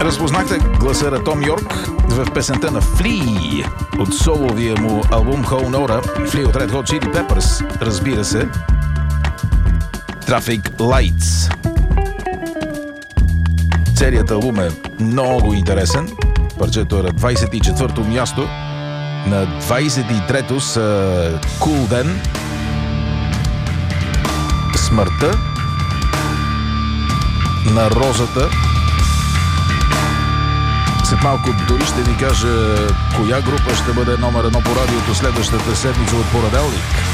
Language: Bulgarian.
Разпознахте гласа на Том Йорк в песента на Flea от соловия му албум Whole Note. Flea от Red Hot Chili Peppers, разбира се. Traffic Lights. Целият албум е много интересен. Парчето е на 24-то място. На 23-то са Cool Den, Смъртта на розата. След малко дори ще ви кажа коя група ще бъде номер 1 по радиото следващата седмица от понеделник.